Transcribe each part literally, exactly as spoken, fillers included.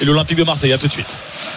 et l'Olympique de Marseille. À tout de suite.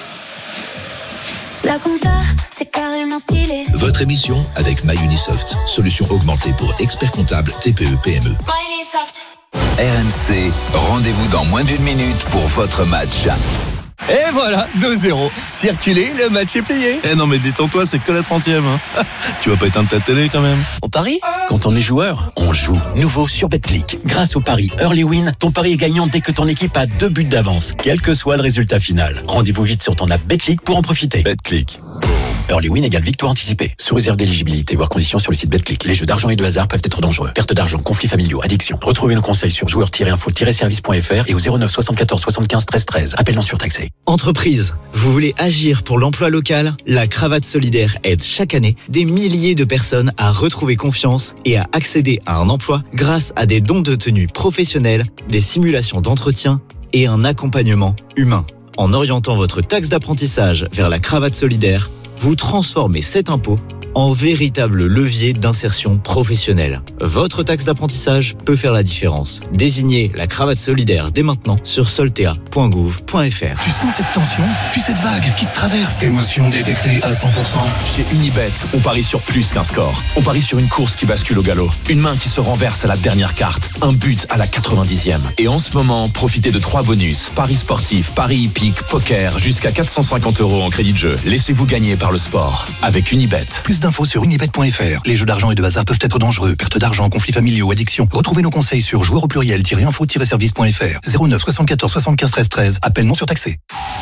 La compta, c'est carrément stylé. Votre émission avec MyUnisoft, solution augmentée pour experts comptables T P E P M E. MyUnisoft. R M C, rendez-vous dans moins d'une minute pour votre match. Et voilà, deux zéro. Circulez, le match est plié. Eh non mais détends-toi, c'est que la trentième. Hein. Tu vas pas éteindre ta télé quand même. On parie ? Quand on est joueur, on joue. Nouveau sur Betclic. Grâce au pari Early Win, ton pari est gagnant dès que ton équipe a deux buts d'avance, quel que soit le résultat final. Rendez-vous vite sur ton app Betclic pour en profiter. Betclic. Early Win égale victoire anticipée. Sous réserve d'éligibilité, voire conditions sur le site Betclic. Les jeux d'argent et de hasard peuvent être dangereux. Perte d'argent, conflits familiaux, addiction. Retrouvez nos conseils sur joueurs tiret info tiret service point f r et au zéro neuf soixante-quatorze soixante-quinze treize treize. Appel non surtaxé. Entreprise, vous voulez agir pour l'emploi local ? La Cravate Solidaire aide chaque année des milliers de personnes à retrouver confiance et à accéder à un emploi grâce à des dons de tenue professionnels, des simulations d'entretien et un accompagnement humain. En orientant votre taxe d'apprentissage vers la Cravate Solidaire, vous transformez cet impôt en véritable levier d'insertion professionnelle. Votre taxe d'apprentissage peut faire la différence. Désignez la Cravate Solidaire dès maintenant sur soltea point gouv point f r. Tu sens cette tension, puis cette vague qui te traverse. Émotion détectée à cent pour cent. Chez Unibet, on parie sur plus qu'un score. On parie sur une course qui bascule au galop. Une main qui se renverse à la dernière carte. Un but à la quatre-vingt-dixième. Et en ce moment, profitez de trois bonus. Paris sportif, paris hippique, poker, jusqu'à quatre cent cinquante euros en crédit de jeu. Laissez-vous gagner par le sport. Avec Unibet. Plus d'infos sur unibet point f r. Les jeux d'argent et de hasard peuvent être dangereux. Perte d'argent, conflits familiaux, addiction. Retrouvez nos conseils sur joueurs au pluriel info service point f r. zéro neuf soixante-quatorze soixante-quinze treize treize. Appel non surtaxé.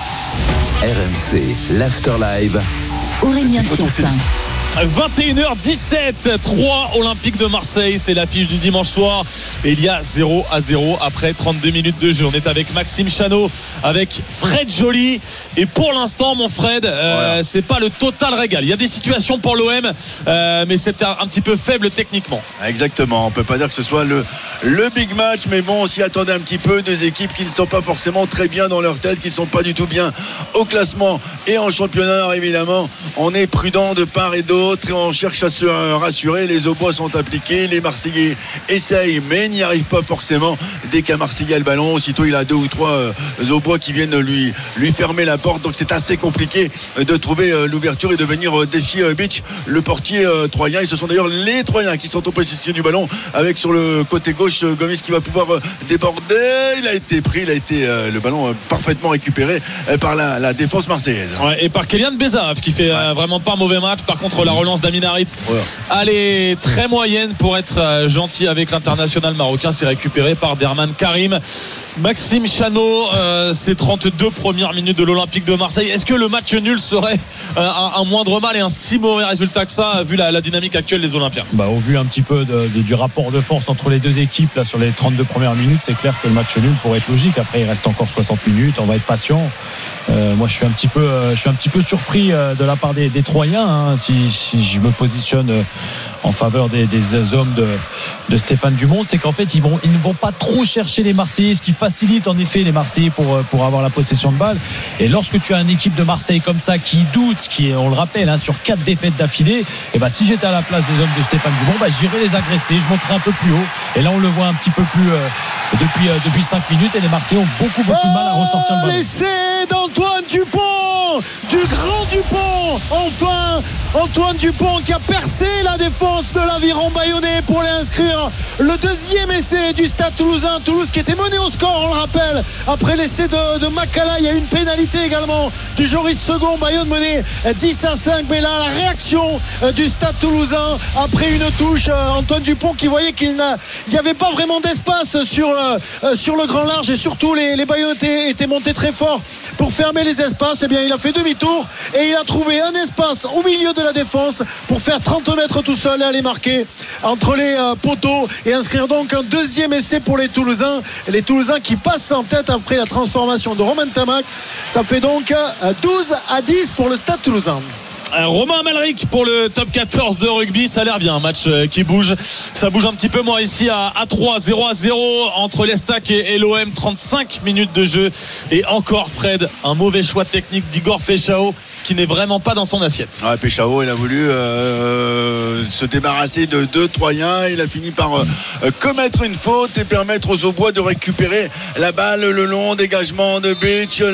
R M C, l'After Live. Aurélien Tiersin. vingt et une heures dix-sept, trois Olympique de Marseille, c'est l'affiche du dimanche soir et il y a zéro à zéro après trente-deux minutes de jeu. On est avec Maxime Chanot, avec Fred Joly et pour l'instant mon Fred, euh, voilà. C'est pas le total régal. Il y a des situations pour l'O M euh, mais c'est un, un petit peu faible techniquement. Exactement, on peut pas dire que ce soit le, le big match, mais bon, on s'y attendait un petit peu. Deux équipes qui ne sont pas forcément très bien dans leur tête, qui ne sont pas du tout bien au classement et en championnat. Alors évidemment, on est prudent de part et d'autre. On cherche à se rassurer. Les Aubois sont appliqués, les Marseillais essayent mais n'y arrivent pas forcément. Dès qu'un Marseillais a le ballon, aussitôt il a deux ou trois euh, Aubois qui viennent lui, lui fermer la porte, donc c'est assez compliqué de trouver euh, l'ouverture et de venir euh, défier euh, Beach, le portier euh, troyen. Et ce sont d'ailleurs les Troyens qui sont au possession du ballon, avec sur le côté gauche euh, Gomis qui va pouvoir euh, déborder. Il a été pris, il a été euh, le ballon euh, parfaitement récupéré euh, par la, la défense marseillaise. Ouais, et par Kélian Bezav qui fait euh, ouais. vraiment pas un mauvais match. Par contre la relance d'Amin Harit, ouais. elle est très moyenne pour être euh, gentil avec l'international marocain. C'est récupéré par Derman Karim. Maxime Chanot, euh, ces trente-deux premières minutes de l'Olympique de Marseille, est-ce que le match nul serait euh, un, un moindre mal et un si mauvais résultat que ça vu la, la dynamique actuelle des Olympiens? Bah, au vu un petit peu de, de, du rapport de force entre les deux équipes là, sur les trente-deux premières minutes, c'est clair que le match nul pourrait être logique. Après il reste encore soixante minutes, on va être patient. Euh, moi je suis un petit peu euh, je suis un petit peu surpris euh, de la part des, des Troyens hein, si, si je me positionne euh, en faveur des, des hommes de, de Stéphane Dumont, c'est qu'en fait ils, vont, ils ne vont pas trop chercher les Marseillais, ce qui facilite en effet les Marseillais pour, pour avoir la possession de balle. Et lorsque tu as une équipe de Marseille comme ça qui doute, qui est, on le rappelle hein, sur quatre défaites d'affilée, et ben si j'étais à la place des hommes de Stéphane Dumont, ben, j'irais les agresser, je monterais un peu plus haut, et là on le voit un petit peu plus euh, depuis, euh, depuis cinq minutes, et les Marseillais ont beaucoup beaucoup oh, de mal à ressortir le ballon. L'essai d'Antoine Dupont, du grand Dupont, enfin Antoine Dupont qui a percé la défense de l'Aviron Bayonnais pour l'inscrire. Le deuxième essai du Stade Toulousain, Toulouse qui était mené au score, on le rappelle, après l'essai de, de Makala. Il y a eu une pénalité également du Joris Second. Bayonne mené dix à cinq, mais là la réaction du Stade Toulousain après une touche, Antoine Dupont qui voyait qu'il n'y avait pas vraiment d'espace sur, euh, sur le grand large, et surtout les, les Bayonnais étaient montés très fort pour fermer les espaces. Et bien il a fait demi-tour et il a trouvé un espace au milieu de la défense pour faire trente mètres tout seul et aller marquer entre les euh, poteaux et inscrire donc un deuxième essai pour les Toulousains. Les Toulousains qui passent en tête après la transformation de Romain Tamac. Ça fait donc euh, douze à dix pour le Stade Toulousain. Romain Amalric pour le top quatorze de rugby, ça a l'air bien, un match qui bouge, ça bouge un petit peu. Moi ici à, à trois, zéro à zéro entre l'Estac et, et l'O M, trente-cinq minutes de jeu, et encore Fred, un mauvais choix technique d'Igor Péchao qui n'est vraiment pas dans son assiette. Ouais, Péchao, il a voulu euh, se débarrasser de deux Troyens, il a fini par euh, commettre une faute et permettre aux Aubois de récupérer la balle le long, dégagement de Beach.